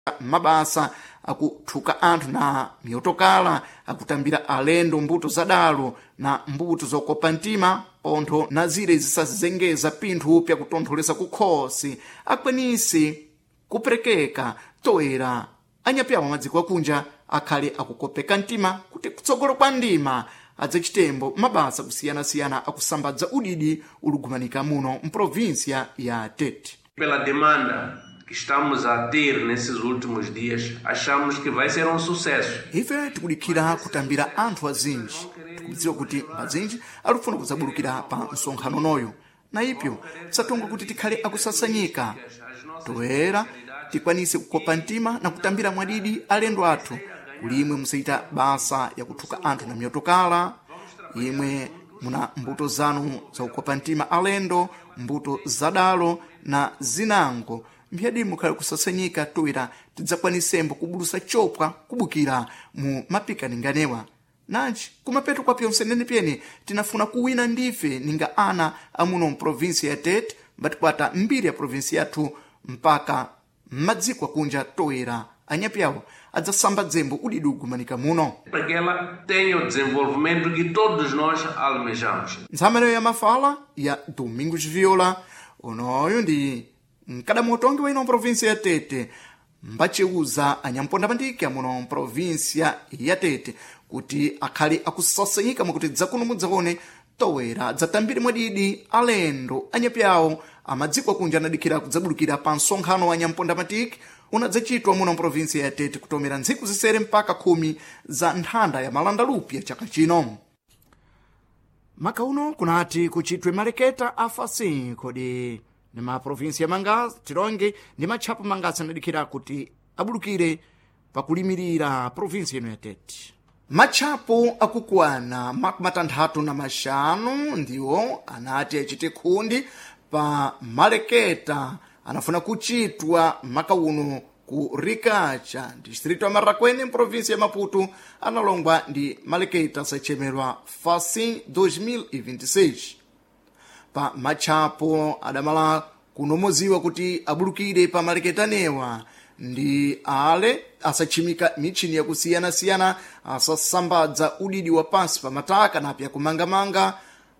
mabasa akuthuka anthu na miyotokala akutambira alendo mbuto zadalo na mbuto zokopa mtima pontho na zire zisazengeza pinthu pyakutontholesa kukhosi akwanise kuperekeka toera anyapyawa madziko akunja akhale akukopeka mtima kuti kutsogolo kwa ndima adzachitembo mabasa kusiyana-siyana akusambadza udidi ulugumanika muno mprovíncia ya Tete. Pela demanda que estamos a ter nesses últimos dias, achamos que vai ser sucesso. Ife tikudikhira kutambira anthu azinji tikudziwa kuti azinji alufuna kudzabulukira pa msonkhano noyo na ipyo tisatonga kuti tikhale akusasanyika toera tikwanise kukopa mtima na kutambira mwadidi alendo athu kulimwe musayita basa yakuthuka anthu na miyotokala imwe muna mbuto zanu za kukopa mtima alendo mbuto zadalo na zinango mphiyadi mukhale kusasanyika toera tidzakwanisembo kubulusa chopwa kubukira mu mapikaninganewa nanji kumapeto kwa pyonse nenepyene tinafuna kuwina ndife ninga ana amuno mprovinsia ya Tete mbatikwata mbiri ya provinsia yathu mpaka madziko akunja toera anyapyawo adzasambadzembo udidi ugumanika muno para que ela tenha o desenvolvimento que todos nós almejamos. Ntsamaneyo ya mafala ya Domingos Viola unoyo ndi mkadamotongi wa ino provinsia ya Tete mbacheuza anyamponda-pandiki amuno provinsia ya Tete kuti akhale akusasanyika mwakuti dzakuno mudzaone toera dzatambire mwadidi alendo anyapyawo amadziko akunja anadikhira kudzabulukira pa msonkhano wa anyamponda-pandiki unadzachitwa muno mprovinsia ya Tete kutomera ntsiku zisere mpaka 10 za nthanda ya malandalupya chaka chino. Maka uno kunati kuchitwe maleketa afasi kodi ni maprovinsia mangazi tilonge ndi matchapo mangazi anadikhira kuti abulukire pakulimirira provinsia ino ya Tete. Matchapo akukwana makumatanthatu na maxanu ndiwo anati achite khundi pa maleketa anafuna kuchitwa maka uno ku Rikacha distrito ya Marraquene mprovinsia ya Maputo analongwa ndi maleketa sachemerwa FACIN 2026 pa matchapo adamala kunomoziwa kuti abulukire pa maleketanewa ndi ale asachimika michini yakusiyana-siyana asasambadza udidi wa pansi pa mataka napya kumangamanga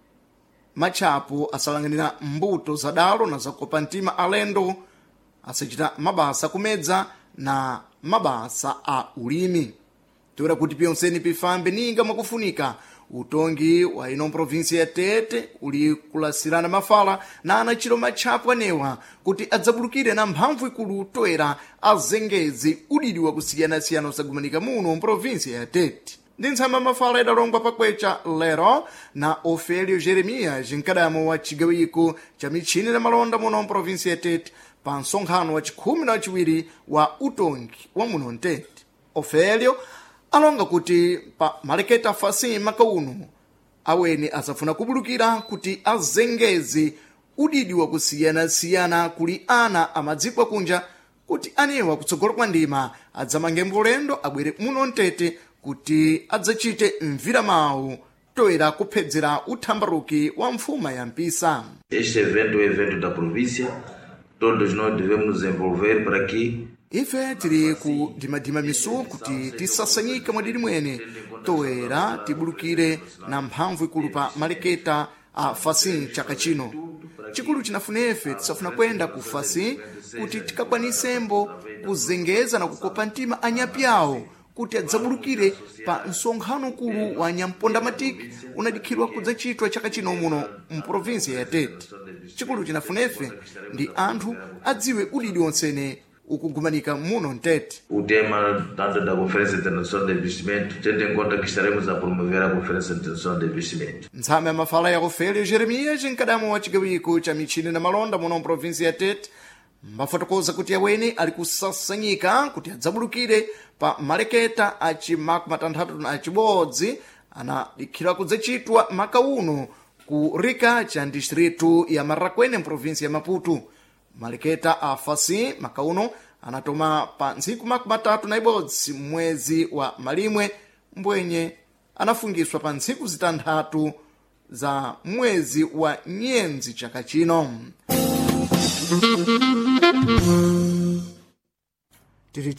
matchapo asalanganira mbuto zadalo na zakopa mtima alendo asachita mabasa kumedza na mabasa a ulimi toera kuti pyonseni pifambe ninga mwakufunika utongi wa ino provinsia ya Tete uli kulasirana mafala na anachiro matchapo anewa kuti adzabulukire na mphamvu ikulu toera azengezi udidi wakusiyana-siyana usagumanika muno mprovinsia ya Tete. Ndi ntsama mafala idalongwa pakwecha lero na Ofelio Jeremias mkadamo wa chigawiko cha michini na malonda muno mprovinsia ya Tete pa msonkhano wa 12 wa utongi wa muno Tete. Ofelio alonga kuti pa maleketa FACIN maka uno aweni asafuna kubulukira kuti azengezi udidi wakusiyana-siyana kuli ana amadziko akunja kuti anewa kutsogolo kwa ndima adzamange mbulendo abwere muno Tete kuti adzachite mvira mawu toera kuphedzera uthambaruki wa mfuma ya mpisa. Este evento é o evento da província, todos nós devemos nos envolver para que ife tiri kudimadima misu kuti tisasanyike mwadidi mwene toera tibulukire na mphamvu ikulu pa maleketa a FACIN chaka chino. Chikulu chinafunefe tisafuna kwenda ku FACIN kuti tikakwanisembo kuzengeza na kukopa mtima anyapyawo kuti adzabulukire pa msonkhano ukulu wa anyamponda-matiki unadikhidwa kudzachitwa chaka chino muno mprovinsia ya Tete. Chikulu chinafunefe ndi anthu adziwe udidi wonsene ukugumanika muno Tete. o tema tanto da Conferência Internacional de Investimento, tendo em conta que estaremos a promover a Conferência Internacional de Investimento. Ntsama ya mafala ya Ofelio Jeremias mkadamo wa chigawiko cha michini na malonda muno mprovinsia ya Tete mbafotokoza kuti aweni ali kusasanyika kuti adzabulukire pa maleketa achimakumatanthatu achibodzi anadikhira kudzachitwa maka uno ku Rikacha distrito ya Marraquene mprovinsia ya Maputo. Maleketa a FACIN maka uno anatoma pa ntsiku makumatatu na ibodzi mwezi wa Malimwe mbwenye anafungiswa pa ntsiku zitanthatu za mwezi wa Nyenzi chaka chino. tiri